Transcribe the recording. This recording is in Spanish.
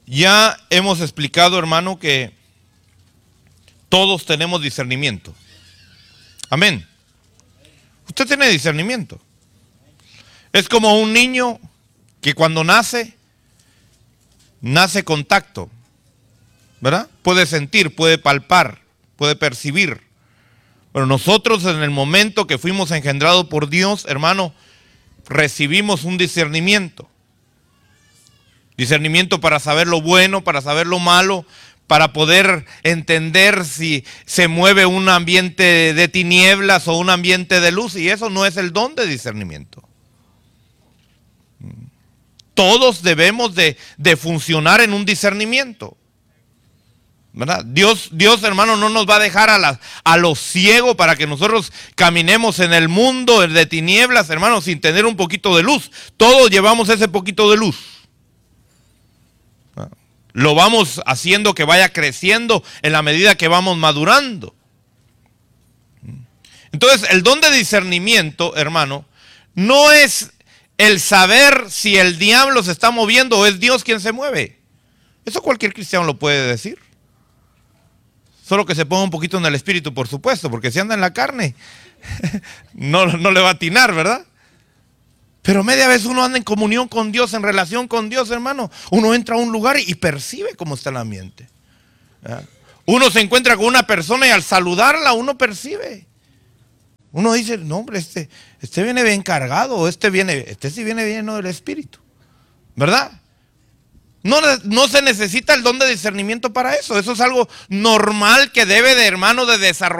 Ya hemos explicado, hermano, que todos tenemos discernimiento. Amén. Usted tiene discernimiento. Es como un niño que cuando nace con tacto, ¿verdad? Puede sentir, puede palpar, puede percibir. Pero nosotros en el momento que fuimos engendrados por Dios, hermano, recibimos un discernimiento. Discernimiento para saber lo bueno, para saber lo malo, para poder entender si se mueve un ambiente de tinieblas o un ambiente de luz. Y eso no es el don de discernimiento. Todos debemos de funcionar en un discernimiento, ¿verdad? Dios, hermano, no nos va a dejar a los ciegos para que nosotros caminemos en el mundo de tinieblas, hermano, sin tener un poquito de luz. Todos llevamos ese poquito de luz. Lo vamos haciendo que vaya creciendo en la medida que vamos madurando. Entonces, el don de discernimiento, hermano, no es el saber si el diablo se está moviendo o es Dios quien se mueve. Eso cualquier cristiano lo puede decir. Solo que se ponga un poquito en el espíritu, por supuesto, porque si anda en la carne, no le va a atinar, ¿verdad? Pero media vez uno anda en comunión con Dios, en relación con Dios, hermano. Uno entra a un lugar y percibe cómo está el ambiente. Uno se encuentra con una persona y al saludarla uno percibe. Uno dice, no hombre, este viene bien cargado, este sí viene lleno del Espíritu, ¿verdad? No se necesita el don de discernimiento para eso. Eso es algo normal que debe de, hermano, de desarrollar.